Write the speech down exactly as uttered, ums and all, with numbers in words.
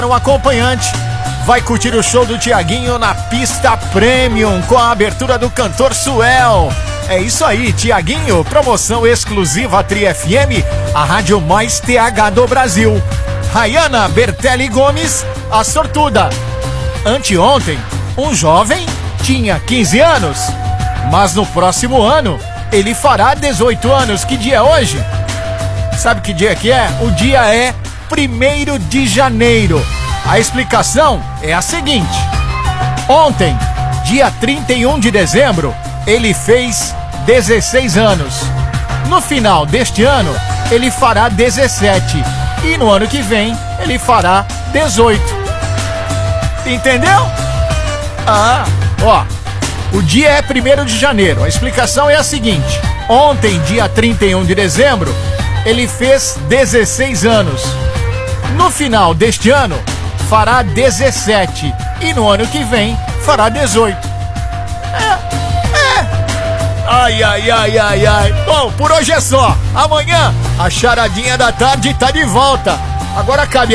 Um acompanhante vai curtir o show do Tiaguinho na pista Premium com a abertura do cantor Suel. É isso aí, Tiaguinho, promoção exclusiva Tri F M, a rádio mais T H do Brasil. Rayana Bertelli Gomes, a sortuda. Anteontem, um jovem tinha quinze anos, mas no próximo ano ele fará dezoito anos. Que dia é hoje? Sabe que dia que é? O dia é primeiro de janeiro. A explicação é a seguinte: ontem, dia trinta e um de dezembro, ele fez dezesseis anos. No final deste ano, ele fará dezessete. E no ano que vem, ele fará dezoito. Entendeu? Ah, ó. O dia é primeiro de janeiro. A explicação é a seguinte: ontem, dia trinta e um de dezembro, ele fez dezesseis anos. No final deste ano, fará dezessete. E no ano que vem, fará dezoito. É, é. Ai, ai, ai, ai, ai. Bom, por hoje é só. Amanhã, a charadinha da tarde tá de volta. Agora cabe